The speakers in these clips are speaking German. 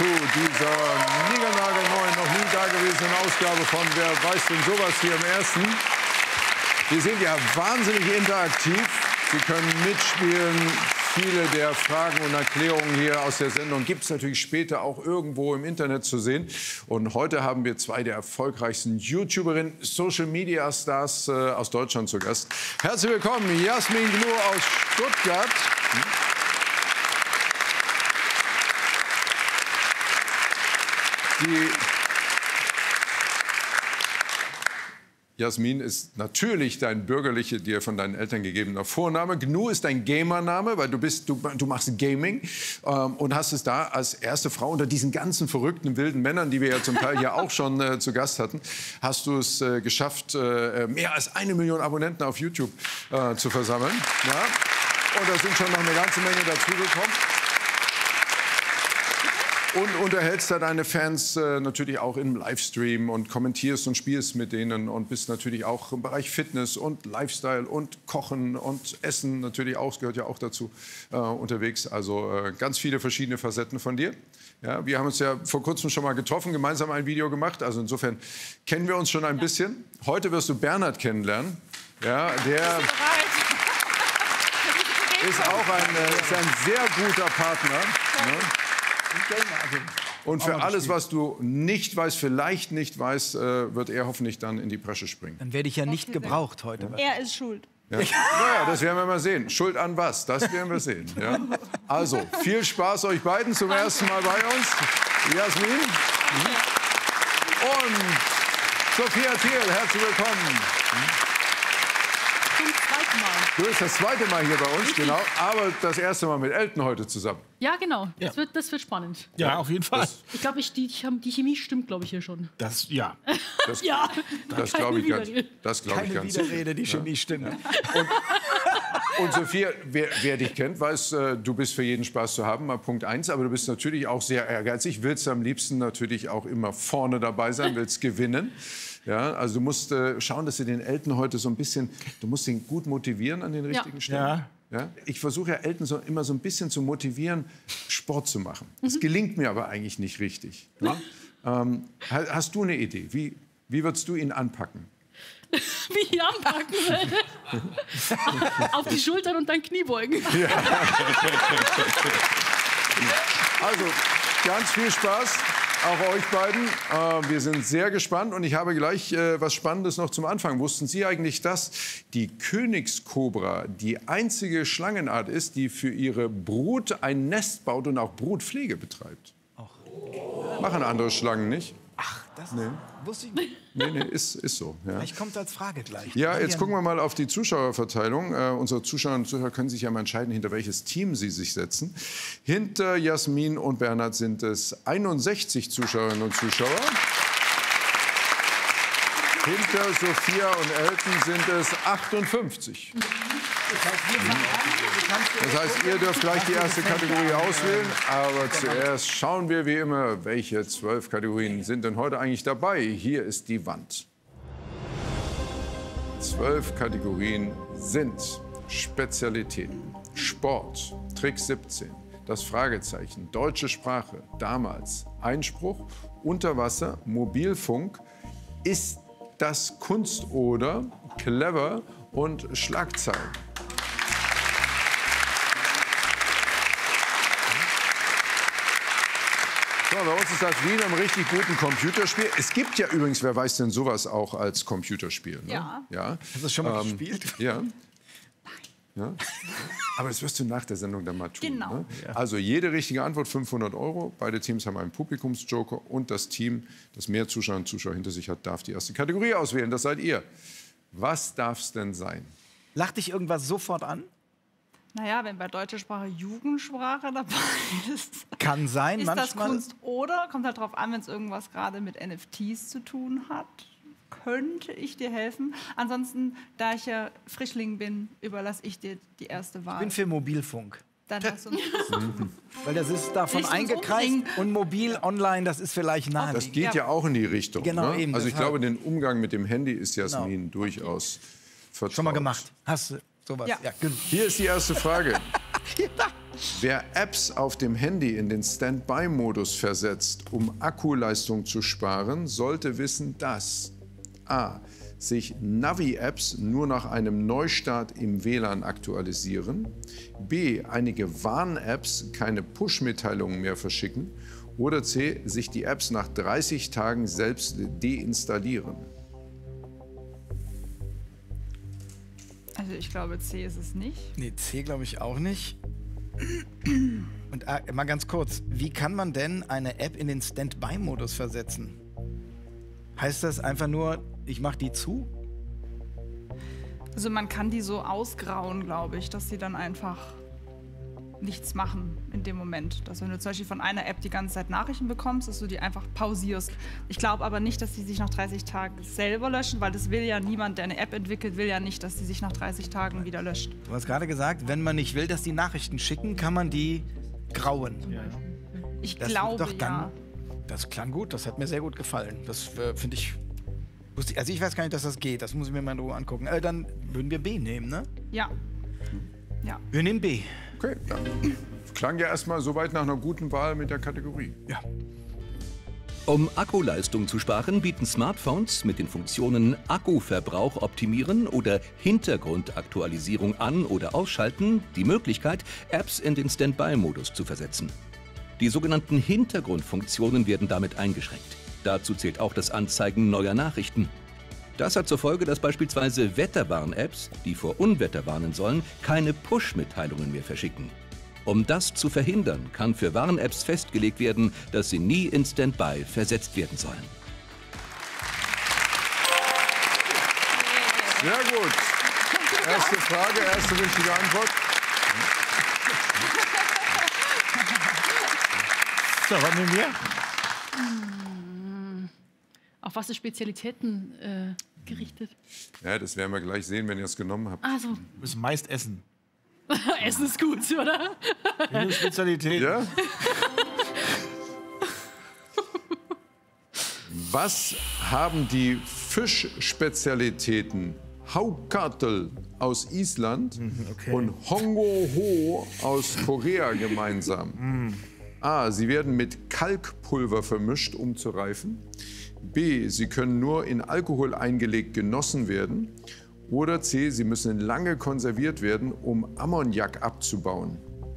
zu dieser niegelnagelneuen, noch nie dagewesenen Ausgabe von Wer weiß denn sowas hier im Ersten. Wir sind ja wahnsinnig interaktiv. Sie können mitspielen. Viele der Fragen und Erklärungen hier aus der Sendung gibt es natürlich später auch irgendwo im Internet zu sehen. Und heute haben wir zwei der erfolgreichsten YouTuberinnen, Social-Media-Stars aus Deutschland zu Gast. Herzlich willkommen, Jasmin Gnu aus Stuttgart. Jasmin ist natürlich dein bürgerlicher, dir von deinen Eltern gegebener Vorname. Gnu ist dein Gamername, weil du machst Gaming und hast es da als erste Frau unter diesen ganzen verrückten, wilden Männern, die wir ja zum Teil hier auch schon zu Gast hatten, hast du es geschafft, mehr als 1 Million Abonnenten auf YouTube zu versammeln. Ja? Und da sind schon noch eine ganze Menge dazugekommen. Und unterhältst da deine Fans natürlich auch im Livestream und kommentierst und spielst mit denen und bist natürlich auch im Bereich Fitness und Lifestyle und Kochen und Essen natürlich auch, das gehört ja auch dazu, unterwegs. Also ganz viele verschiedene Facetten von dir. Ja, wir haben uns ja vor kurzem schon mal getroffen, gemeinsam ein Video gemacht. Also insofern kennen wir uns schon ein bisschen. Heute wirst du Bernhard kennenlernen. Ja, der ist auch ein sehr guter Partner. Ne? Und für alles, was du nicht weißt, vielleicht nicht weißt, wird er hoffentlich dann in die Bresche springen. Dann werde ich ja nicht gebraucht heute. Er ist schuld. Ja. Naja, das werden wir mal sehen. Schuld an was? Das werden wir sehen. Ja? Also, viel Spaß euch beiden zum ersten Mal bei uns. Jasmin. Und Sophia Thiel, herzlich willkommen. Zum zweiten Mal. Du bist das zweite Mal hier bei uns, genau. Aber das erste Mal mit Elton heute zusammen. Ja, genau. Ja. Das wird spannend. Ja, auf jeden Fall. Ich glaube, die Chemie stimmt, glaube ich, hier schon. Das, ja. Ja. Das glaube ich ganz. Das glaube ich Keine ganz. Widerrede, die Chemie stimmt. Und Sophia, wer dich kennt, weiß, du bist für jeden Spaß zu haben, mal Punkt 1. Aber du bist natürlich auch sehr ehrgeizig, willst am liebsten natürlich auch immer vorne dabei sein, willst gewinnen. Ja, also du musst schauen, dass du den Elton heute so ein bisschen, du musst ihn gut motivieren an den richtigen Stellen. Ja. Ja? Ich versuche ja Elton immer so ein bisschen zu motivieren, Sport zu machen. Das gelingt mir aber eigentlich nicht richtig. Ne? Hast du eine Idee? Wie würdest du ihn anpacken? Wie ich anpacken würde. Auf die Schultern und dann Kniebeugen. Ja. Also, ganz viel Spaß, auch euch beiden. Wir sind sehr gespannt und ich habe gleich was Spannendes noch zum Anfang. Wussten Sie eigentlich, dass die Königskobra die einzige Schlangenart ist, die für ihre Brut ein Nest baut und auch Brutpflege betreibt? Machen andere Schlangen nicht? Ach, das wusste ich nicht. Nee, ist so. Ja. Vielleicht kommt als Frage gleich. Ja, jetzt gucken wir mal auf die Zuschauerverteilung. Unsere Zuschauerinnen und Zuschauer können sich ja mal entscheiden, hinter welches Team sie sich setzen. Hinter Jasmin und Bernhard sind es 61 Zuschauerinnen und Zuschauer. Hinter Sophia und Elton sind es 58. Das heißt, ihr dürft gleich die erste Kategorie auswählen. Aber zuerst schauen wir wie immer, welche 12 Kategorien sind denn heute eigentlich dabei. Hier ist die Wand. 12 Kategorien sind Spezialitäten, Sport, Trick 17, das Fragezeichen, deutsche Sprache, damals, Einspruch, Unterwasser, Mobilfunk, ist das Kunst oder clever und Schlagzeilen. So, bei uns ist das wie in einem richtig guten Computerspiel. Es gibt ja übrigens, wer weiß denn sowas auch als Computerspiel? Ne? Ja. Hast du das schon mal gespielt? Ja. Ja? Aber das wirst du nach der Sendung dann mal tun. Genau. Ne? Also jede richtige Antwort 500 €. Beide Teams haben einen Publikumsjoker. Und das Team, das mehr Zuschauerinnen und Zuschauer hinter sich hat, darf die erste Kategorie auswählen. Das seid ihr. Was darf es denn sein? Lacht dich irgendwas sofort an? Naja, wenn bei deutscher Sprache Jugendsprache dabei ist, Kann sein, ist manchmal. das Kunst oder? Kommt halt drauf an, wenn es irgendwas gerade mit NFTs zu tun hat. Könnte ich dir helfen? Ansonsten, da ich ja Frischling bin, überlasse ich dir die erste Wahl. Ich bin für Mobilfunk. Dann hast du Weil das ist davon Nicht ums eingekreist Umbringen. und mobil, online, das ist vielleicht naheliegend. Das geht ja auch in die Richtung. Genau, ne? eben, Also ich deshalb. glaube, den Umgang mit dem Handy ist Jasmin durchaus vertraut. Schon mal gemacht. Hast du sowas? Ja. Genau. Hier ist die erste Frage. Wer Apps auf dem Handy in den Standby-Modus versetzt, um Akkuleistung zu sparen, sollte wissen, dass a. sich Navi-Apps nur nach einem Neustart im WLAN aktualisieren, b. einige Warn-Apps keine Push-Mitteilungen mehr verschicken oder c. sich die Apps nach 30 Tagen selbst deinstallieren. Also ich glaube, C ist es nicht. Nee, C glaube ich auch nicht. Und mal ganz kurz, wie kann man denn eine App in den Standby-Modus versetzen? Heißt das einfach nur, ich mache die zu? Also man kann die so ausgrauen, glaube ich, dass sie dann einfach nichts machen in dem Moment. Dass wenn du zum Beispiel von einer App die ganze Zeit Nachrichten bekommst, dass du die einfach pausierst. Ich glaube aber nicht, dass die sich nach 30 Tagen selber löschen, weil das will ja niemand, der eine App entwickelt, will ja nicht, dass die sich nach 30 Tagen wieder löscht. Du hast gerade gesagt, wenn man nicht will, dass die Nachrichten schicken, kann man die grauen. Ich Das glaube, doch dann, ja. Das klang gut, das hat mir sehr gut gefallen. Das finde ich... Also ich weiß gar nicht, dass das geht, das muss ich mir mal in Ruhe angucken. Dann würden wir B nehmen, ne? Ja. Ja. Wir nehmen B. Okay, dann klang ja erstmal soweit nach einer guten Wahl mit der Kategorie. Ja. Um Akkuleistung zu sparen, bieten Smartphones mit den Funktionen Akkuverbrauch optimieren oder Hintergrundaktualisierung an- oder ausschalten die Möglichkeit, Apps in den Standby-Modus zu versetzen. Die sogenannten Hintergrundfunktionen werden damit eingeschränkt. Dazu zählt auch das Anzeigen neuer Nachrichten. Das hat zur Folge, dass beispielsweise Wetterwarn-Apps, die vor Unwetter warnen sollen, keine Push-Mitteilungen mehr verschicken. Um das zu verhindern, kann für Warn-Apps festgelegt werden, dass sie nie in Standby versetzt werden sollen. Sehr gut. Erste Frage, erste richtige Antwort. So, was nehmen wir? Auf was für Spezialitäten gerichtet? Ja, das werden wir gleich sehen, wenn ihr es genommen habt. Also, Wir müssen meist essen. Essen ist gut, oder? Eine Spezialität. Ja? Was haben die Fischspezialitäten Haukartel aus Island und Hongo-ho aus Korea gemeinsam? A. Sie werden mit Kalkpulver vermischt, um zu reifen. B. Sie können nur in Alkohol eingelegt genossen werden. Oder C. Sie müssen lange konserviert werden, um Ammoniak abzubauen.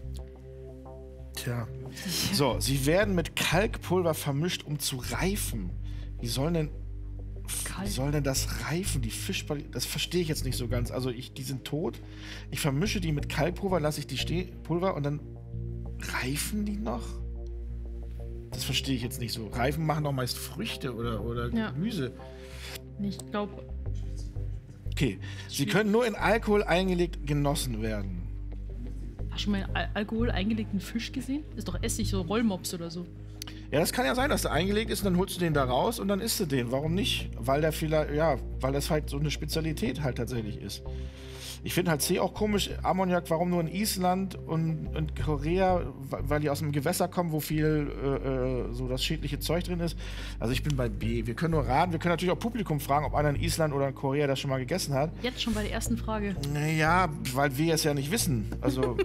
Tja. So, sie werden mit Kalkpulver vermischt, um zu reifen. Wie soll denn das reifen? Die Fischball, das verstehe ich jetzt nicht so ganz. Also die sind tot. Ich vermische die mit Kalkpulver, lasse ich die Pulver und dann reifen die noch? Das verstehe ich jetzt nicht so. Reifen machen doch meist Früchte oder Ja. Gemüse. Ich glaube, Okay, sie können nur in Alkohol eingelegt genossen werden. hast du schon mal einen Alkohol eingelegten Fisch gesehen? Ist doch Essig, so Rollmops oder so. Ja, das kann ja sein, dass der eingelegt ist und dann holst du den da raus und dann isst du den. Warum nicht? Weil der vielleicht, ja, weil das halt so eine Spezialität halt tatsächlich ist. Ich finde halt C auch komisch, Ammoniak, warum nur in Island und Korea, weil die aus einem Gewässer kommen, wo viel so das schädliche Zeug drin ist. Also ich bin bei B. Wir können nur raten, wir können natürlich auch Publikum fragen, ob einer in Island oder in Korea das schon mal gegessen hat. Jetzt schon bei der ersten Frage. Naja, weil wir es ja nicht wissen. Also,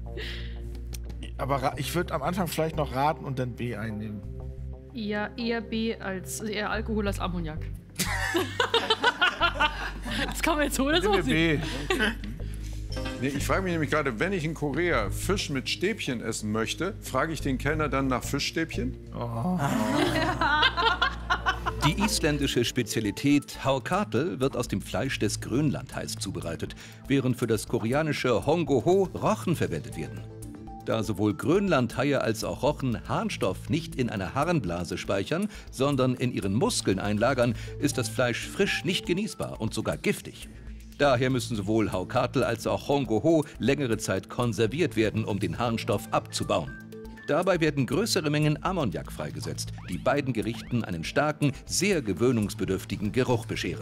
aber ich würde am Anfang vielleicht noch raten und dann B einnehmen. Eher B als, also eher Alkohol als Ammoniak. Das kann man jetzt so oder so Nehmen wir sehen. B. Nee, ich frage mich nämlich gerade, wenn ich in Korea Fisch mit Stäbchen essen möchte, frage ich den Kellner dann nach Fischstäbchen? Die isländische Spezialität Haukartel wird aus dem Fleisch des Grönlandhais zubereitet, während für das koreanische Hongo-ho Rochen verwendet werden. Da sowohl Grönlandhaie als auch Rochen Harnstoff nicht in einer Harnblase speichern, sondern in ihren Muskeln einlagern, ist das Fleisch frisch nicht genießbar und sogar giftig. Daher müssen sowohl Haukartel als auch Hongo-ho längere Zeit konserviert werden, um den Harnstoff abzubauen. Dabei werden größere Mengen Ammoniak freigesetzt, die beiden Gerichten einen starken, sehr gewöhnungsbedürftigen Geruch bescheren.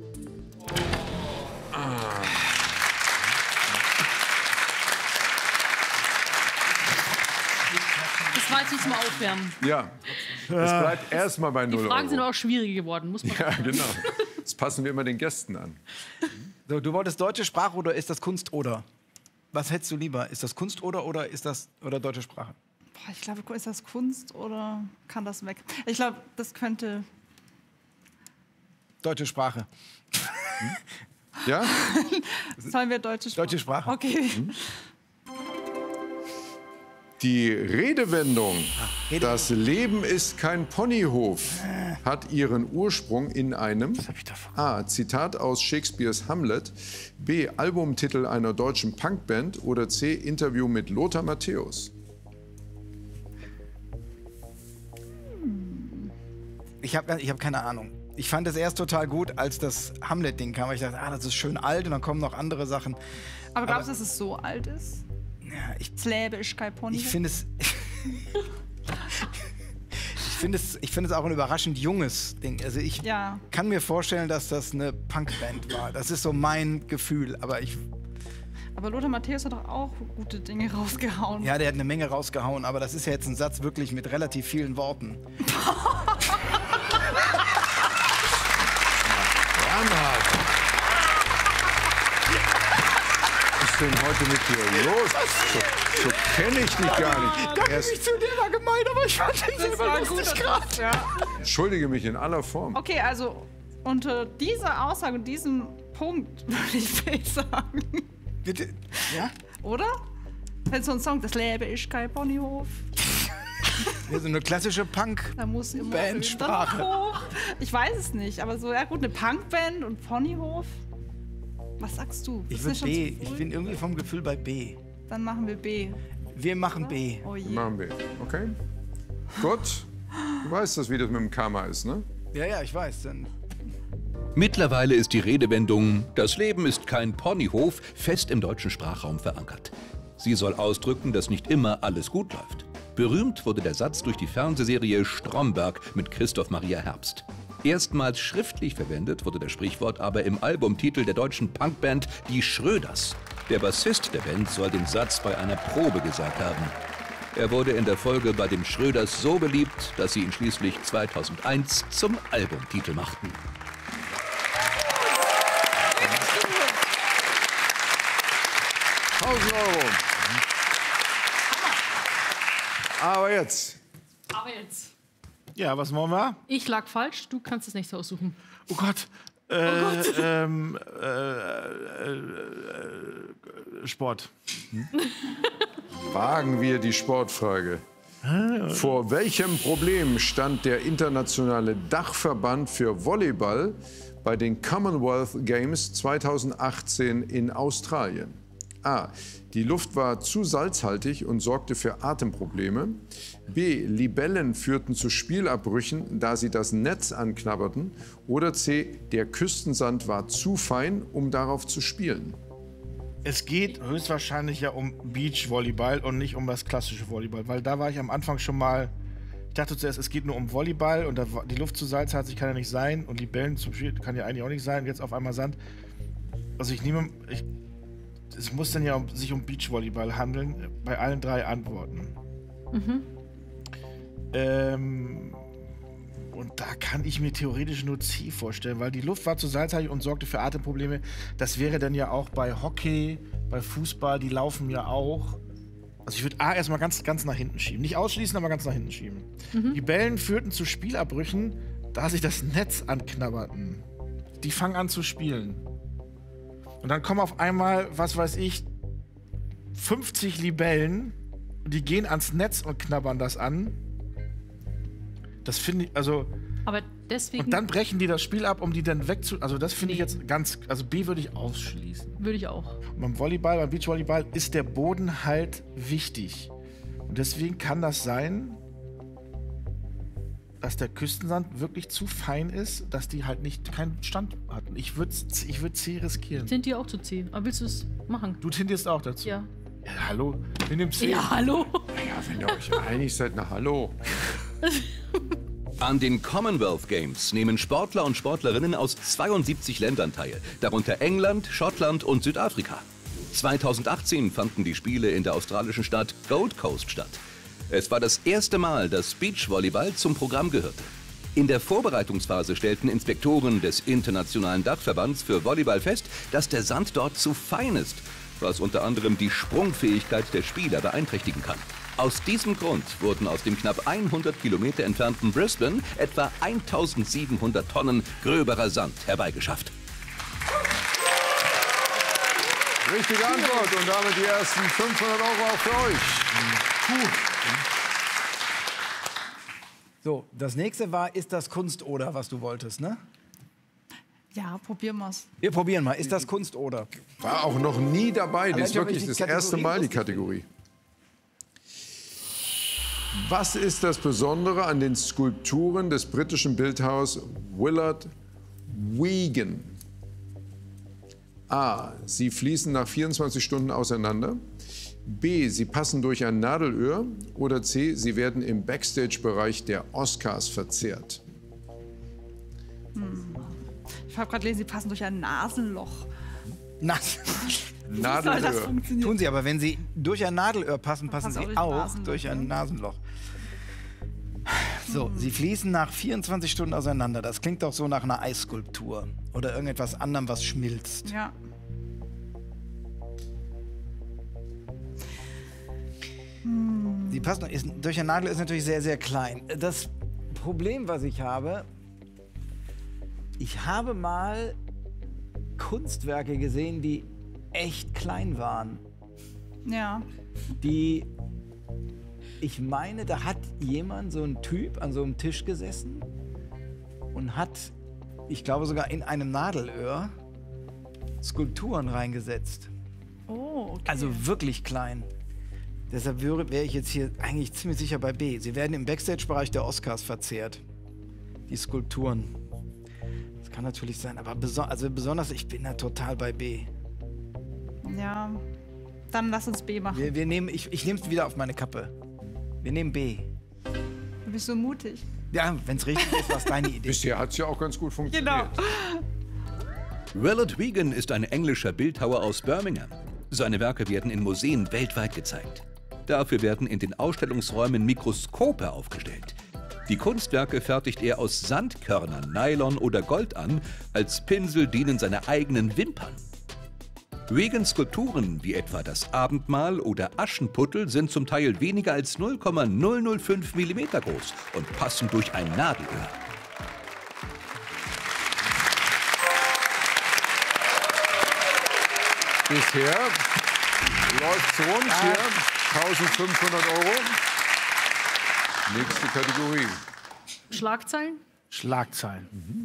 Das war jetzt nur zum Aufwärmen. Ja, es bleibt erstmal bei 0 Die Euro. Fragen sind auch schwieriger geworden, muss man Ja, genau. Das passen wir immer den Gästen an. So, du wolltest deutsche Sprache oder ist das Kunst oder? Was hättest du lieber? Ist das Kunst oder ist das deutsche Sprache? Boah, ich glaube, ist das Kunst oder kann das weg? Ich glaube, das könnte... Deutsche Sprache. Ja? Sollen wir deutsche Sprache? Deutsche Sprache. Okay. Die Redewendung, das Leben ist kein Ponyhof, hat ihren Ursprung in einem A. Zitat aus Shakespeares Hamlet, B. Albumtitel einer deutschen Punkband oder C. Interview mit Lothar Matthäus. Ich hab keine Ahnung. Ich fand es erst total gut, als das Hamlet-Ding kam. Weil ich dachte, das ist schön alt und dann kommen noch andere Sachen. Aber glaubst du, dass es so alt ist? Ja, Das Leben ist kein Ponyhof. Ich finde es auch ein überraschend junges Ding. Also ich kann mir vorstellen, dass das eine Punkband war. Das ist so mein Gefühl. Aber Lothar Matthäus hat doch auch gute Dinge rausgehauen. Ja, der hat eine Menge rausgehauen. Aber das ist ja jetzt ein Satz wirklich mit relativ vielen Worten. Bernhard! Was ist denn heute mit dir los? So kenne ich dich gar nicht. Gar nicht zu dir war gemein, aber ich fand den selber lustig gerade. Ja. Entschuldige mich in aller Form. Okay, also unter dieser Aussage und diesem Punkt würde ich B sagen. Bitte? Ja? Oder? Wenn so ein Song, das Leben ist kein Ponyhof. Ja, so eine klassische Punk. Da muss immer Bandsprache. dann hoch. Ich weiß es nicht, aber so, ja gut, eine Punkband und Ponyhof. Was sagst du? Ich Ist würde das schon B. zu früh? Ich bin irgendwie vom Gefühl bei B. Dann machen wir B. Wir machen B. Oh je. Machen wir. Okay? Gut. Du weißt das, wie das mit dem Karma ist, ne? Ja, ich weiß. Dann Mittlerweile ist die Redewendung „Das Leben ist kein Ponyhof" fest im deutschen Sprachraum verankert. Sie soll ausdrücken, dass nicht immer alles gut läuft. Berühmt wurde der Satz durch die Fernsehserie Stromberg mit Christoph Maria Herbst. Erstmals schriftlich verwendet wurde das Sprichwort aber im Albumtitel der deutschen Punkband Die Schröders. Der Bassist der Band soll den Satz bei einer Probe gesagt haben. Er wurde in der Folge bei den Schröders so beliebt, dass sie ihn schließlich 2001 zum Albumtitel machten. €1000. Aber jetzt. Aber jetzt. Ja, was machen wir? Ich lag falsch, du kannst das nächste aussuchen. Oh Gott. Sport. Wagen wir die Sportfrage. Vor welchem Problem stand der internationale Dachverband für Volleyball bei den Commonwealth Games 2018 in Australien? A. Die Luft war zu salzhaltig und sorgte für Atemprobleme. B. Libellen führten zu Spielabbrüchen, da sie das Netz anknabberten. Oder C. Der Küstensand war zu fein, um darauf zu spielen. Es geht höchstwahrscheinlich ja um Beachvolleyball und nicht um das klassische Volleyball, weil da war ich am Anfang schon mal. Ich dachte zuerst, es geht nur um Volleyball und da war die Luft zu salzhaltig kann ja nicht sein und Libellen zum Spiel kann ja eigentlich auch nicht sein. Jetzt auf einmal Sand. Also es muss dann ja sich um Beachvolleyball handeln, bei allen drei Antworten. Und da kann ich mir theoretisch nur C vorstellen, weil die Luft war zu salzhaltig und sorgte für Atemprobleme. Das wäre dann ja auch bei Hockey, bei Fußball, die laufen ja auch. Also ich würde A erstmal ganz nach hinten schieben. Nicht ausschließen, aber ganz nach hinten schieben. Die Bällen führten zu Spielabbrüchen, da sich das Netz anknabberten. Die fangen an zu spielen. Und dann kommen auf einmal, was weiß ich, 50 Libellen und die gehen ans Netz und knabbern das an. Das finde ich, also. Aber deswegen. Und dann brechen die das Spiel ab, um die dann also das finde ich jetzt ganz. Also B würde ich ausschließen. Würde ich auch. Und beim Beachvolleyball ist der Boden halt wichtig. Und deswegen kann das sein, dass der Küstensand wirklich zu fein ist, dass die halt keinen Stand hatten. Ich würd C riskieren. Ich tendiere auch zu C. Aber willst du es machen? Du tendierst auch dazu? Ja. Ja, hallo? Wir nehmen C. Ja, hallo. Ja, wenn ihr euch einig seid, na hallo. An den Commonwealth Games nehmen Sportler und Sportlerinnen aus 72 Ländern teil, darunter England, Schottland und Südafrika. 2018 fanden die Spiele in der australischen Stadt Gold Coast statt. Es war das erste Mal, dass Beachvolleyball zum Programm gehörte. In der Vorbereitungsphase stellten Inspektoren des Internationalen Dachverbands für Volleyball fest, dass der Sand dort zu fein ist. was unter anderem die Sprungfähigkeit der Spieler beeinträchtigen kann. Aus diesem Grund wurden aus dem knapp 100 Kilometer entfernten Brisbane etwa 1700 Tonnen gröberer Sand herbeigeschafft. Richtige Antwort und damit die ersten 500 € auch für euch. So, das nächste war, ist das Kunst oder, was du wolltest, ne? Ja, probieren wir's. Wir probieren mal, ist das Kunst oder? War auch noch nie dabei. Das ist Aber wirklich die das erste Kategorie Mal die wusste ich Kategorie. Was ist das Besondere an den Skulpturen des britischen Bildhauers Willard Wigan? A. Sie fließen nach 24 Stunden auseinander. B. Sie passen durch ein Nadelöhr. Oder C. Sie werden im Backstage-Bereich der Oscars verzehrt. Ich habe gerade gelesen, sie passen durch ein Nasenloch. Nadelöhr. Tun sie, aber wenn sie durch ein Nadelöhr passen, passen Passt sie auch auch durch ein durch ein Nasenloch. So, sie fließen nach 24 Stunden auseinander. Das klingt doch so nach einer Eisskulptur oder irgendetwas anderem, was schmilzt. Ja. Sie passen, durch ein Nadelöhr ist natürlich sehr, sehr klein. Das Problem, was ich habe mal Kunstwerke gesehen, die echt klein waren. Ja. Ich meine, da hat jemand, so ein Typ, an so einem Tisch gesessen und hat, ich glaube sogar in einem Nadelöhr, Skulpturen reingesetzt. Oh, okay. Also wirklich klein. Deshalb wäre ich jetzt hier eigentlich ziemlich sicher bei B. Sie werden im Backstage-Bereich der Oscars verzehrt. Die Skulpturen. Das kann natürlich sein, aber besonders, ich bin da total bei B. Ja. Dann lass uns B machen. Ich nehme es wieder auf meine Kappe. Wir nehmen B. Du bist so mutig. Ja, wenn es richtig ist, war es deine Idee. Bisher hat es ja auch ganz gut funktioniert. Genau. Willard Wigan ist ein englischer Bildhauer aus Birmingham. Seine Werke werden in Museen weltweit gezeigt. Dafür werden in den Ausstellungsräumen Mikroskope aufgestellt. Die Kunstwerke fertigt er aus Sandkörnern, Nylon oder Gold an. Als Pinsel dienen seine eigenen Wimpern. Wigans Skulpturen, wie etwa das Abendmahl oder Aschenputtel, sind zum Teil weniger als 0,005 mm groß und passen durch ein Nadelöhr. Bisher läuft es rund hier. 1500 €. Nächste Kategorie. Schlagzeilen? Schlagzeilen.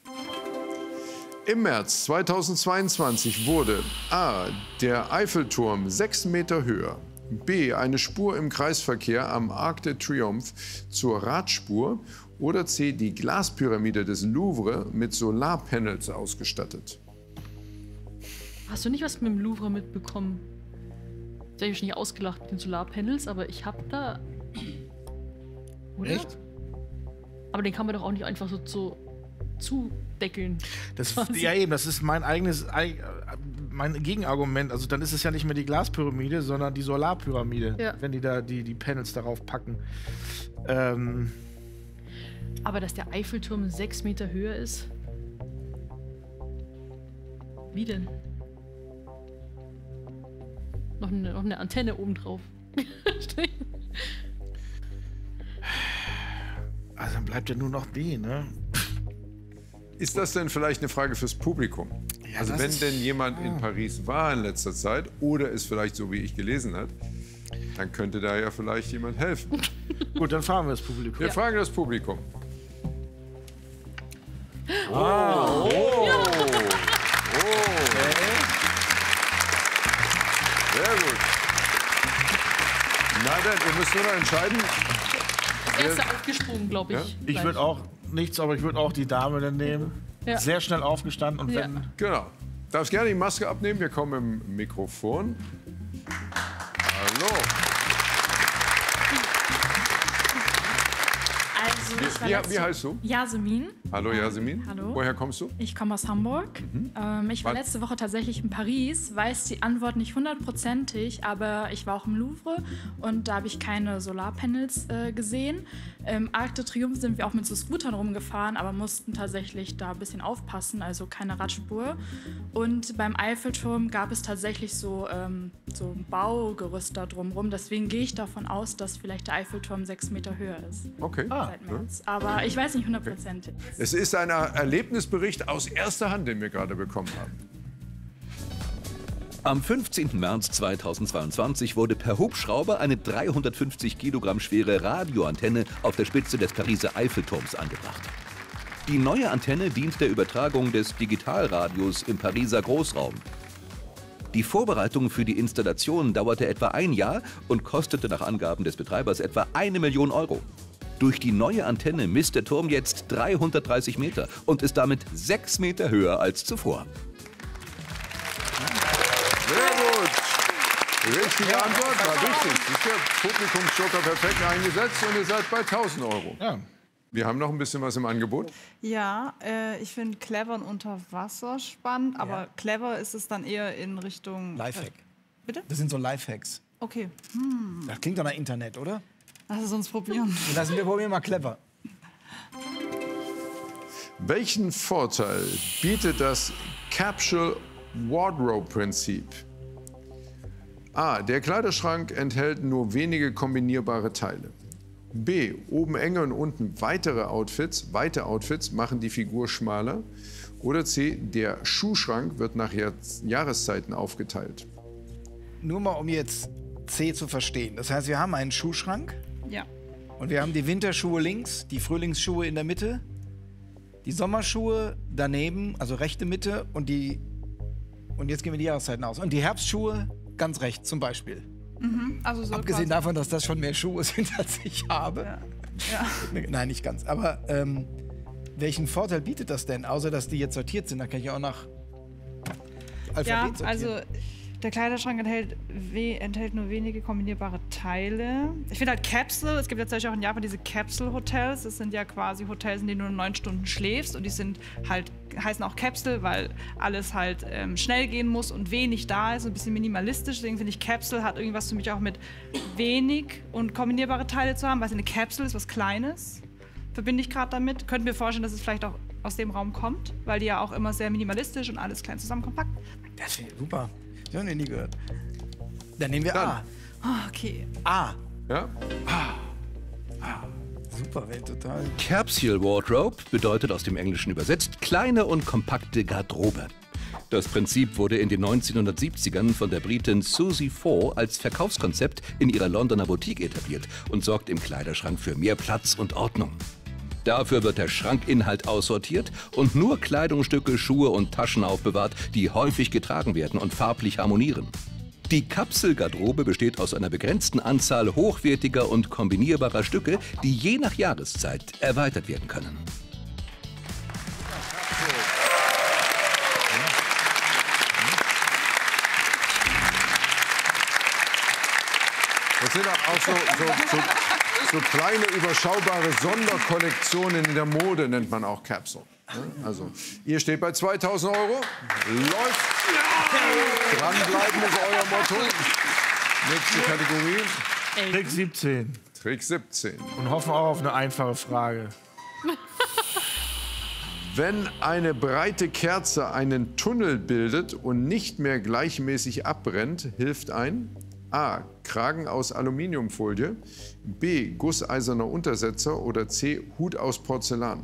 Im März 2022 wurde A. der Eiffelturm 6 Meter höher, B. eine Spur im Kreisverkehr am Arc de Triomphe zur Radspur oder C. die Glaspyramide des Louvre mit Solarpanels ausgestattet. Hast du nicht was mit dem Louvre mitbekommen? Da habe ich nicht ausgelacht mit den Solarpanels, aber ich hab da... Oder? Echt? Aber den kann man doch auch nicht einfach so zudeckeln. Ja eben, das ist mein mein Gegenargument. Also dann ist es ja nicht mehr die Glaspyramide, sondern die Solarpyramide, Ja. wenn die da die Panels darauf packen. Aber dass der Eiffelturm 6 Meter höher ist? Wie denn? Noch eine Antenne oben drauf. Also dann bleibt ja nur noch B, ne? Ist das denn vielleicht eine Frage fürs Publikum? Ja, Also das wenn ist- denn jemand in Paris war in letzter Zeit oder es vielleicht so wie ich gelesen hat, dann könnte da ja vielleicht jemand helfen. Gut, dann fragen wir das Publikum. Wir fragen das Publikum. Sehr gut. Na dann, ihr müsst nur noch entscheiden. Erster aufgesprungen, glaube ich. Ich würde auch nichts, aber ich würde auch die Dame dann nehmen. Ja. Sehr schnell aufgestanden und Ja. wenn... Genau. Darfst gerne die Maske abnehmen. Wir kommen im Mikrofon. Hallo. Also, Wie heißt du? Yasemin. Hallo Yasemin. Hallo. Woher kommst du? Ich komme aus Hamburg. Ich war letzte Woche tatsächlich in Paris, weiß die Antwort nicht 100%ig, aber ich war auch im Louvre und da habe ich keine Solarpanels gesehen. Im Arc de Triomphe sind wir auch mit so Scootern rumgefahren, aber mussten tatsächlich da ein bisschen aufpassen, also keine Radspur. Und beim Eiffelturm gab es tatsächlich so ein Baugerüst da drumherum, deswegen gehe ich davon aus, dass vielleicht der Eiffelturm 6 Meter höher ist. Okay. Seit März. Aber ich weiß nicht 100%ig. Es ist ein Erlebnisbericht aus erster Hand, den wir gerade bekommen haben. Am 15. März 2022 wurde per Hubschrauber eine 350 Kilogramm schwere Radioantenne auf der Spitze des Pariser Eiffelturms angebracht. Die neue Antenne dient der Übertragung des Digitalradios im Pariser Großraum. Die Vorbereitung für die Installation dauerte etwa ein Jahr und kostete nach Angaben des Betreibers etwa 1 Million Euro. Durch die neue Antenne misst der Turm jetzt 330 Meter und ist damit 6 Meter höher als zuvor. Sehr gut. Die richtige Antwort war richtig. Ist der Publikumsjoker perfekt eingesetzt und ihr seid bei 1.000 Euro. Ja. Wir haben noch ein bisschen was im Angebot. Ja, ich finde Clever und Unterwasser spannend, aber Clever ist es dann eher in Richtung... Lifehack. Bitte? Das sind so Lifehacks. Okay. Das klingt doch nach Internet, oder? Lass es uns probieren. Wir probieren mal clever. Welchen Vorteil bietet das Capsule Wardrobe Prinzip? A. Der Kleiderschrank enthält nur wenige kombinierbare Teile. B. Oben enge und unten weite Outfits machen die Figur schmaler. Oder C. Der Schuhschrank wird nach Jahreszeiten aufgeteilt. Nur mal, um jetzt C zu verstehen. Das heißt, wir haben einen Schuhschrank Ja. und wir haben die Winterschuhe links, die Frühlingsschuhe in der Mitte, die Sommerschuhe daneben, also rechte Mitte und jetzt gehen wir die Jahreszeiten aus. Und die Herbstschuhe ganz rechts zum Beispiel. Also so Abgesehen quasi- davon, dass das schon mehr Schuhe sind, als ich habe. Ja. Nein, nicht ganz. Aber welchen Vorteil bietet das denn? Außer, dass die jetzt sortiert sind. Da kann ich auch nach Alphabet Ja, sortieren. also der Kleiderschrank enthält nur wenige kombinierbare Teile. Ich finde halt Capsule, es gibt ja tatsächlich auch in Japan diese Capsule-Hotels. Das sind ja quasi Hotels, in denen du nur 9 Stunden schläfst. Und die sind halt, heißen auch Capsule, weil alles halt schnell gehen muss und wenig da ist, ein bisschen minimalistisch. Deswegen finde ich, Capsule hat irgendwas für mich auch mit wenig und kombinierbare Teile zu haben, weil es eine Capsule ist, was Kleines. Verbinde ich gerade damit. Könnten wir vorstellen, dass es vielleicht auch aus dem Raum kommt, weil die ja auch immer sehr minimalistisch und alles klein zusammen kompakt. Das finde ich super. Ich habe noch nie gehört. Dann nehmen wir Dann. Oh, okay. A. Ja? Super, Welt total. Capsule Wardrobe bedeutet aus dem Englischen übersetzt kleine und kompakte Garderobe. Das Prinzip wurde in den 1970ern von der Britin Susie Fore als Verkaufskonzept in ihrer Londoner Boutique etabliert und sorgt im Kleiderschrank für mehr Platz und Ordnung. Dafür wird der Schrankinhalt aussortiert und nur Kleidungsstücke, Schuhe und Taschen aufbewahrt, die häufig getragen werden und farblich harmonieren. Die Kapselgarderobe besteht aus einer begrenzten Anzahl hochwertiger und kombinierbarer Stücke, die je nach Jahreszeit erweitert werden können. Das sind auch so kleine, überschaubare Sonderkollektionen in der Mode, nennt man auch Capsule. Also, ihr steht bei 2.000 Euro. Läuft. Dranbleiben ist euer Motto. Nächste Kategorie. Trick 17. Trick 17. Und hoffen auch auf eine einfache Frage. Wenn eine breite Kerze einen Tunnel bildet und nicht mehr gleichmäßig abbrennt, hilft ein A. Kragen aus Aluminiumfolie, B. gusseiserner Untersetzer oder C. Hut aus Porzellan.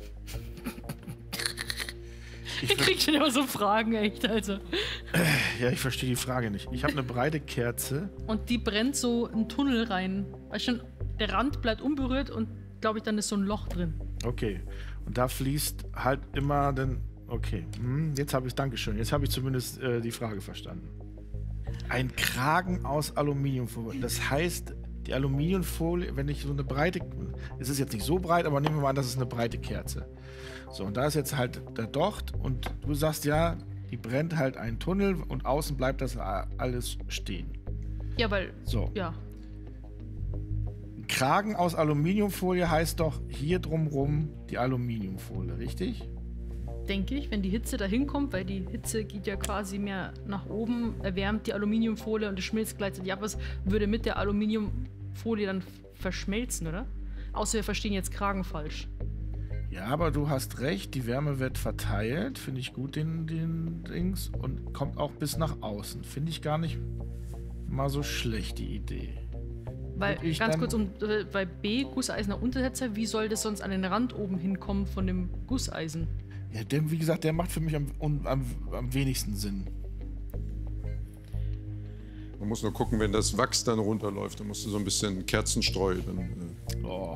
Ich krieg schon immer so Fragen, echt, also. Ja, ich verstehe die Frage nicht. Ich habe eine breite Kerze. Und die brennt so einen Tunnel rein. Weißt du, der Rand bleibt unberührt und, glaube ich, dann ist so ein Loch drin. Okay. Und da fließt halt immer dann. Okay. Jetzt habe ich, Dankeschön. Jetzt habe ich zumindest die Frage verstanden. Ein Kragen aus Aluminiumfolie. Das heißt, die Aluminiumfolie, wenn ich so eine breite. Es ist jetzt nicht so breit, aber nehmen wir mal an, das ist eine breite Kerze. So, und da ist jetzt halt der Docht und du sagst ja, die brennt halt einen Tunnel und außen bleibt das alles stehen. Ja, weil. So. Ja. Ein Kragen aus Aluminiumfolie heißt doch hier drumrum die Aluminiumfolie, richtig? Denke ich, wenn die Hitze da hinkommt, weil die Hitze geht ja quasi mehr nach oben, erwärmt die Aluminiumfolie und das schmilzt gleichzeitig ab, was würde mit der Aluminiumfolie dann verschmelzen, oder? Außer wir verstehen jetzt Kragen falsch. Ja, aber du hast recht, die Wärme wird verteilt, finde ich gut, den Dings, und kommt auch bis nach außen. Finde ich gar nicht mal so schlecht, die Idee. Weil, ganz kurz, bei B, Gusseisener Untersetzer, wie soll das sonst an den Rand oben hinkommen von dem Gusseisen? Ja, wie gesagt, der macht für mich am wenigsten Sinn. Man muss nur gucken, wenn das Wachs dann runterläuft, dann musst du so ein bisschen Kerzenstreu. Oh.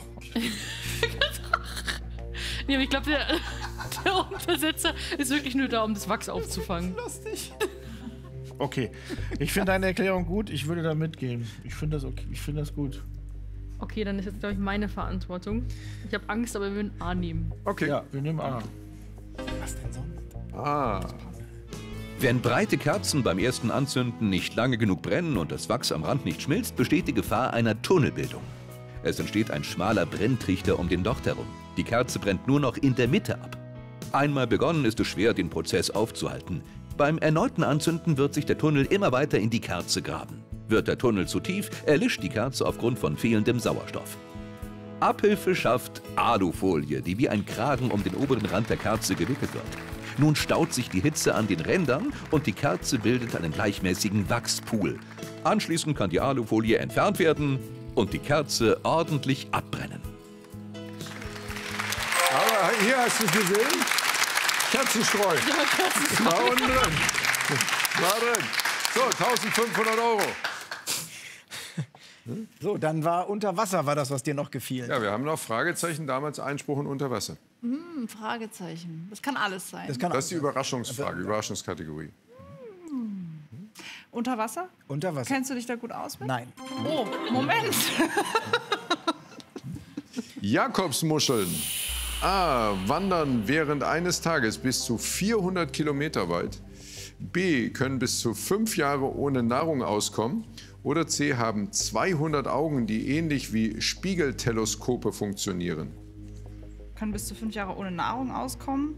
Nee, aber ich glaube, der Untersetzer ist wirklich nur da, um das Wachs aufzufangen. Lustig. Okay, ich finde deine Erklärung gut, ich würde da mitgehen. Ich finde das okay, ich finde das gut. Okay, dann ist jetzt, glaube ich, meine Verantwortung. Ich habe Angst, aber wir würden A nehmen. Okay. Ja, wir nehmen A. Was denn sonst? Ah. Wenn breite Kerzen beim ersten Anzünden nicht lange genug brennen und das Wachs am Rand nicht schmilzt, besteht die Gefahr einer Tunnelbildung. Es entsteht ein schmaler Brenntrichter um den Docht herum. Die Kerze brennt nur noch in der Mitte ab. Einmal begonnen, ist es schwer, den Prozess aufzuhalten. Beim erneuten Anzünden wird sich der Tunnel immer weiter in die Kerze graben. Wird der Tunnel zu tief, erlischt die Kerze aufgrund von fehlendem Sauerstoff. Abhilfe schafft Alufolie, die wie ein Kragen um den oberen Rand der Kerze gewickelt wird. Nun staut sich die Hitze an den Rändern und die Kerze bildet einen gleichmäßigen Wachspool. Anschließend kann die Alufolie entfernt werden und die Kerze ordentlich abbrennen. Aber hier hast du es gesehen. Kerzenstreu. War unten drin. War drin. So, 1.500 Euro. So, dann war unter Wasser, war das, was dir noch gefiel. Ja, wir haben noch Fragezeichen, damals Einspruch und Unterwasser. Fragezeichen. Das kann alles sein. Das ist die Überraschungsfrage, Überraschungskategorie. Unter Wasser? Unter Wasser. Kennst du dich da gut aus mit? Nein. Oh, Moment. Jakobsmuscheln. A. Wandern während eines Tages bis zu 400 Kilometer weit. B. Können bis zu 5 Jahre ohne Nahrung auskommen. Oder C. Haben 200 Augen, die ähnlich wie Spiegelteleskope funktionieren. Können bis zu 5 Jahre ohne Nahrung auskommen.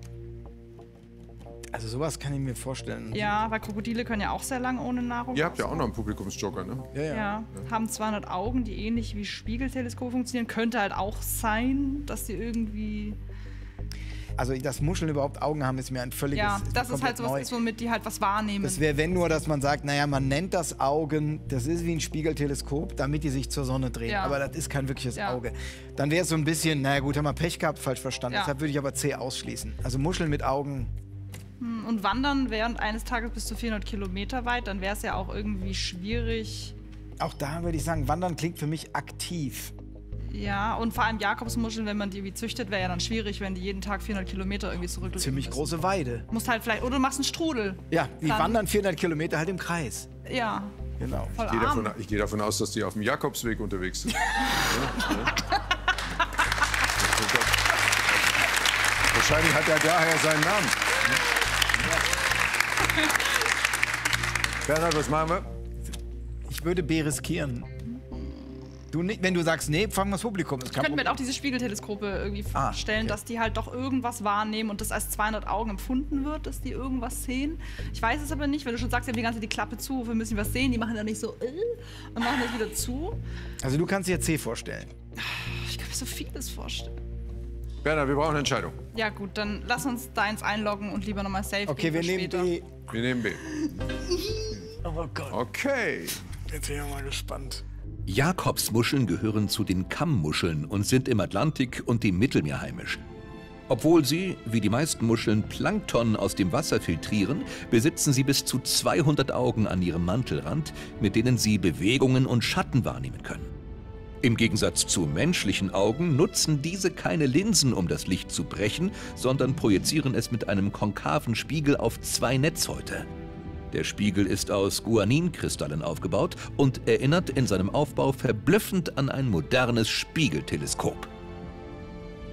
Also sowas kann ich mir vorstellen. Ja, weil Krokodile können ja auch sehr lange ohne Nahrung Ihr habt ja auch noch einen Publikumsjoker, ne? Ja, haben 200 Augen, die ähnlich wie Spiegelteleskope funktionieren. Könnte halt auch sein, dass die irgendwie... Also, dass Muscheln überhaupt Augen haben, ist mir ein völliges... Ja, das ist halt neu. sowas, womit die halt was wahrnehmen. Das wäre, wenn nur, dass man sagt, naja, man nennt das Augen, das ist wie ein Spiegelteleskop, damit die sich zur Sonne drehen. Ja. Aber das ist kein wirkliches Ja. Auge. Dann wäre es so ein bisschen, naja gut, haben wir Pech gehabt, falsch verstanden. Ja. Deshalb würde ich aber C ausschließen. Also Muscheln mit Augen... Und wandern während eines Tages bis zu 400 Kilometer weit, dann wäre es ja auch irgendwie schwierig. Auch da würde ich sagen, Wandern klingt für mich aktiv. Ja, und vor allem Jakobsmuscheln, wenn man die irgendwie züchtet, wäre ja dann schwierig, wenn die jeden Tag 400 Kilometer irgendwie zurücklegen Ziemlich müssen. große Weide. Musst halt vielleicht, oder du machst einen Strudel. Ja, die Dann- wandern 400 Kilometer halt im Kreis. Ja, Genau. voll Ich arm. gehe davon aus, dass die auf dem Jakobsweg unterwegs sind. Wahrscheinlich hat er daher seinen Namen. Bernhard, was machen wir? Ich würde B riskieren. Du nicht, wenn du sagst, nee, fangen wir das Publikum. Das Ich könnte mir halt auch diese Spiegelteleskope irgendwie vorstellen, okay. dass die halt doch irgendwas wahrnehmen und das als 200 Augen empfunden wird, dass die irgendwas sehen. Ich weiß es aber nicht, wenn du schon sagst, ja, die ganze Zeit die Klappe zu, wir müssen was sehen, die machen dann nicht so und machen das wieder zu. Also du kannst dir C vorstellen. Ich kann mir so vieles vorstellen. Bernhard, wir brauchen eine Entscheidung. Ja gut, dann lass uns deins einloggen und lieber nochmal safe Okay, wir gehen nehmen für später. B. Wir nehmen B. Oh Gott, Okay. jetzt bin ich mal gespannt. Jakobsmuscheln gehören zu den Kammmuscheln und sind im Atlantik und dem Mittelmeer heimisch. Obwohl sie, wie die meisten Muscheln, Plankton aus dem Wasser filtrieren, besitzen sie bis zu 200 Augen an ihrem Mantelrand, mit denen sie Bewegungen und Schatten wahrnehmen können. Im Gegensatz zu menschlichen Augen nutzen diese keine Linsen, um das Licht zu brechen, sondern projizieren es mit einem konkaven Spiegel auf 2 Netzhäute. Der Spiegel ist aus Guaninkristallen aufgebaut und erinnert in seinem Aufbau verblüffend an ein modernes Spiegelteleskop.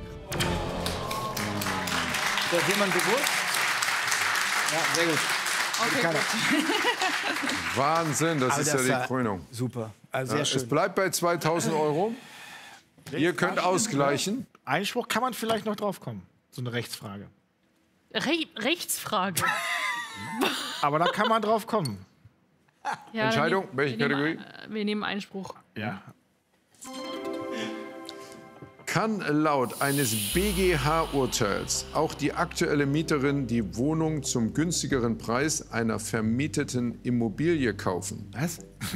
Ist das jemand gewusst? Ja, sehr gut. Okay, Keiner. Wahnsinn, das Aber ist das ja war die Krönung. Super. Also sehr Es schön. bleibt bei 2000 Euro. Ihr könnt ausgleichen. Einspruch kann man vielleicht noch drauf kommen. So eine Rechtsfrage. Rechtsfrage. Aber da kann man drauf kommen. Ja, Entscheidung, dann welche Kategorie? Wir nehmen Einspruch. Ja. Kann laut eines BGH-Urteils auch die aktuelle Mieterin die Wohnung zum günstigeren Preis einer vermieteten Immobilie kaufen? Was?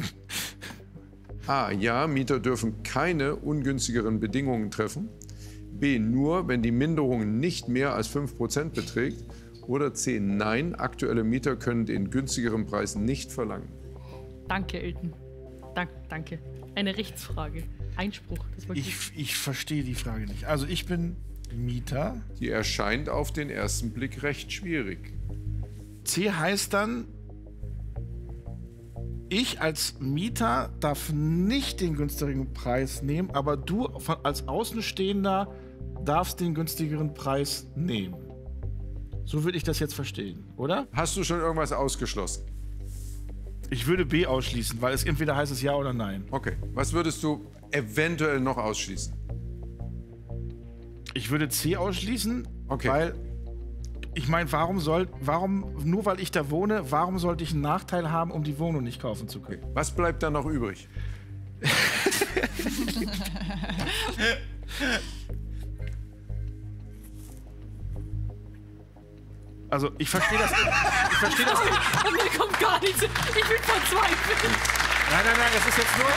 A. Ja, Mieter dürfen keine ungünstigeren Bedingungen treffen. B. Nur, wenn die Minderung nicht mehr als 5% beträgt. Oder C. Nein, aktuelle Mieter können den günstigeren Preis nicht verlangen. Danke, Elton. Danke. Eine Rechtsfrage. Einspruch. Das wollte Ich verstehe die Frage nicht. Also ich bin Mieter. Die erscheint auf den ersten Blick recht schwierig. C heißt dann, ich als Mieter darf nicht den günstigeren Preis nehmen, aber du als Außenstehender darfst den günstigeren Preis nehmen. So würde ich das jetzt verstehen, oder? Hast du schon irgendwas ausgeschlossen? Ich würde B ausschließen, weil es entweder heißt es ja oder nein. Okay. Was würdest du eventuell noch ausschließen? Ich würde C ausschließen, Okay. weil ich meine, nur weil ich da wohne, warum sollte ich einen Nachteil haben, um die Wohnung nicht kaufen zu können? Was bleibt da noch übrig? Also ich verstehe das. Ich verstehe das nicht. Und mir kommt gar nichts. Ich bin verzweifelt. Nein, das ist jetzt nur.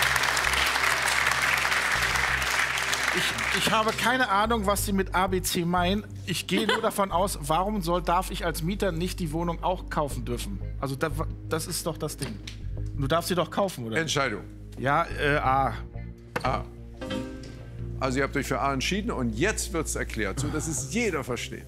Ich habe keine Ahnung, was Sie mit ABC meinen. Ich gehe nur davon aus, darf ich als Mieter nicht die Wohnung auch kaufen dürfen? Also das ist doch das Ding. Du darfst sie doch kaufen, oder? Entscheidung. Ja, A. A. Also ihr habt euch für A entschieden und jetzt wird es erklärt, so dass es jeder versteht.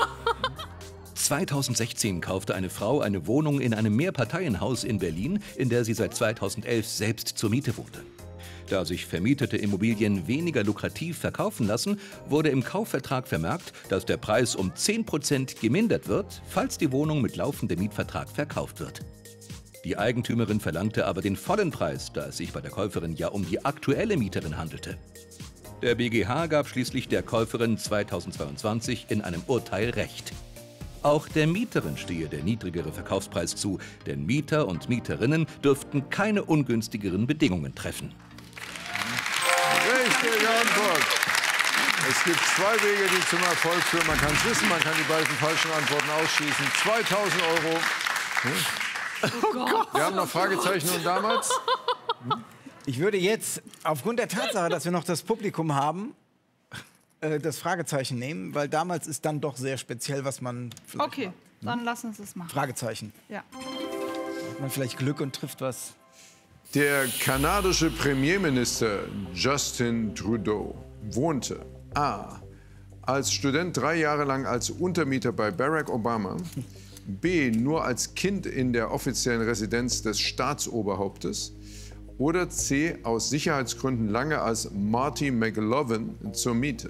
2016 kaufte eine Frau eine Wohnung in einem Mehrparteienhaus in Berlin, in der sie seit 2011 selbst zur Miete wohnte. Da sich vermietete Immobilien weniger lukrativ verkaufen lassen, wurde im Kaufvertrag vermerkt, dass der Preis um 10% gemindert wird, falls die Wohnung mit laufendem Mietvertrag verkauft wird. Die Eigentümerin verlangte aber den vollen Preis, da es sich bei der Käuferin ja um die aktuelle Mieterin handelte. Der BGH gab schließlich der Käuferin 2022 in einem Urteil Recht. Auch der Mieterin stehe der niedrigere Verkaufspreis zu, denn Mieter und Mieterinnen dürften keine ungünstigeren Bedingungen treffen. Richtige Antwort. Es gibt zwei Wege, die zum Erfolg führen. Man kann es wissen, man kann die beiden falschen Antworten ausschließen. 2000 Euro. Oh Gott. Wir haben noch Fragezeichen und damals. Ich würde jetzt, aufgrund der Tatsache, dass wir noch das Publikum haben, das Fragezeichen nehmen, weil damals ist dann doch sehr speziell, was man vielleicht Okay, macht. dann lass uns das machen. Fragezeichen. Ja. Hat man vielleicht Glück und trifft was. Der kanadische Premierminister Justin Trudeau wohnte A. als Student 3 Jahre lang als Untermieter bei Barack Obama, B. nur als Kind in der offiziellen Residenz des Staatsoberhauptes oder C. aus Sicherheitsgründen lange als Marty McLovin zur Miete.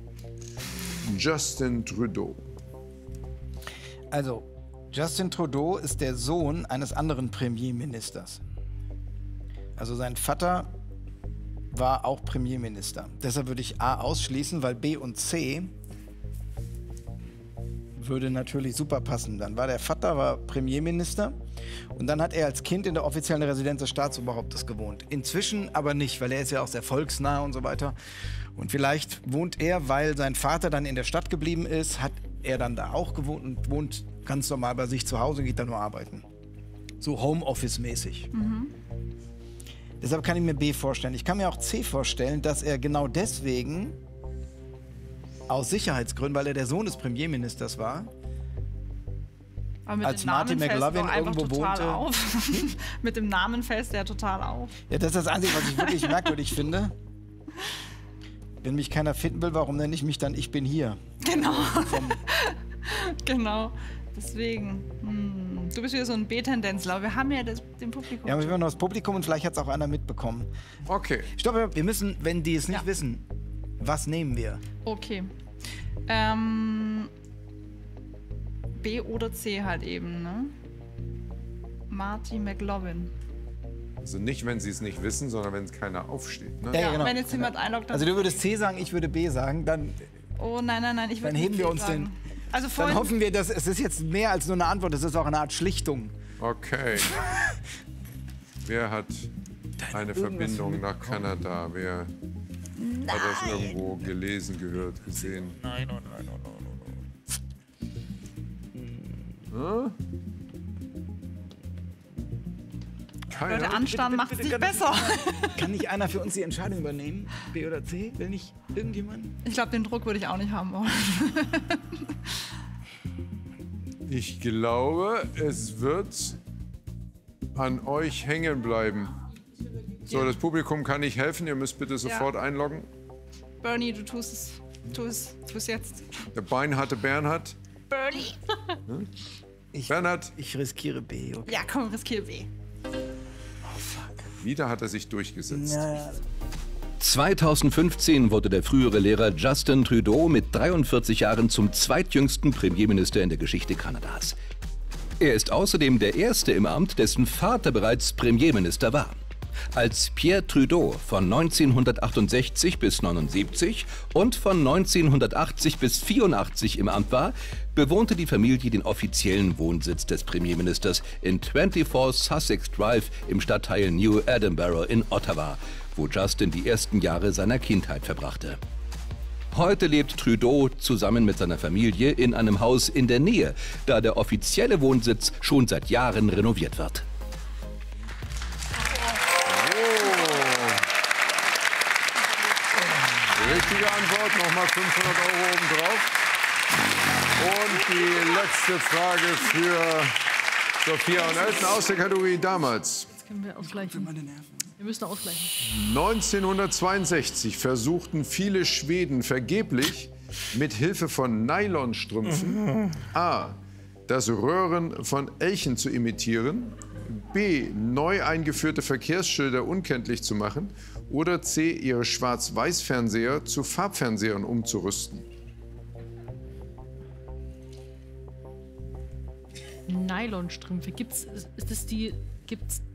Justin Trudeau. Also, Justin Trudeau ist der Sohn eines anderen Premierministers. Also sein Vater war auch Premierminister. Deshalb würde ich A ausschließen, weil B und C würde natürlich super passen. Dann war der Vater Premierminister und dann hat er als Kind in der offiziellen Residenz des Staatsoberhauptes gewohnt. Inzwischen aber nicht, weil er ist ja auch sehr volksnah und so weiter. Und vielleicht wohnt er, weil sein Vater dann in der Stadt geblieben ist, hat er dann da auch gewohnt und wohnt ganz normal bei sich zu Hause und geht dann nur arbeiten. So Homeoffice-mäßig. Deshalb kann ich mir B vorstellen. Ich kann mir auch C vorstellen, dass er genau deswegen aus Sicherheitsgründen, weil er der Sohn des Premierministers war, Aber mit als dem Namen Marty fällst du McLovin doch einfach irgendwo total wohnte. auf. Mit dem Namen fällst du ja total auf. ja, das ist das Einzige, was ich wirklich merkwürdig finde. Wenn mich keiner finden will, warum nenne ich mich dann Ich bin hier? Genau. Genau. Deswegen. Du bist wieder so ein B-Tendenzler. Wir haben ja den Publikum. Ja, aber wir haben noch das Publikum und vielleicht hat es auch einer mitbekommen. Okay. Stopp, wir müssen, wenn die es nicht Ja. wissen, was nehmen wir? Okay. B oder C halt eben, ne? Marty McLovin. Also nicht, wenn Sie es nicht wissen, sondern wenn es keiner aufsteht. Ne? Ja, genau. Wenn jetzt jemand einloggt, dann... Also du würdest C sagen, ich würde B sagen, dann Oh nein, ich würde Dann heben nicht wir C uns sagen. Also dann vorhin... hoffen wir, dass es ist jetzt mehr als nur eine Antwort, es ist auch eine Art Schlichtung. Okay. Wer hat eine Verbindung nach Kanada? Wer hat das irgendwo gelesen, gehört, gesehen? Nein. Hm? Keiner? Leute, Anstand macht es nicht besser. Kann nicht einer für uns die Entscheidung übernehmen? B oder C? Will nicht irgendjemand? Ich glaube, den Druck würde ich auch nicht haben wollen. Ich glaube, es wird an euch hängen bleiben. So, das Publikum kann nicht helfen. Ihr müsst bitte sofort einloggen. Bernie, du tust es. Tu es jetzt. Der beinharte Bernhard. Bernie. Bernhard, Ich riskiere B, okay. Ja, komm, riskiere B. wieder hat er sich durchgesetzt. Ja. 2015 wurde der frühere Lehrer Justin Trudeau mit 43 Jahren zum zweitjüngsten Premierminister in der Geschichte Kanadas. Er ist außerdem der Erste im Amt, dessen Vater bereits Premierminister war. Als Pierre Trudeau von 1968 bis 1979 und von 1980 bis 1984 im Amt war, bewohnte die Familie den offiziellen Wohnsitz des Premierministers in 24 Sussex Drive im Stadtteil New Edinburgh in Ottawa, wo Justin die ersten Jahre seiner Kindheit verbrachte. Heute lebt Trudeau zusammen mit seiner Familie in einem Haus in der Nähe, da der offizielle Wohnsitz schon seit Jahren renoviert wird. Richtige Antwort, nochmal 500 € obendrauf. Und die letzte Frage für Sophia und Elton aus der Kategorie damals. Jetzt können wir ausgleichen. Wir müssen ausgleichen. 1962 versuchten viele Schweden vergeblich mit Hilfe von Nylonstrümpfen A. das Röhren von Elchen zu imitieren, B. neu eingeführte Verkehrsschilder unkenntlich zu machen oder C. ihre Schwarz-Weiß-Fernseher zu Farbfernsehern umzurüsten. Nylonstrümpfe. Gibt's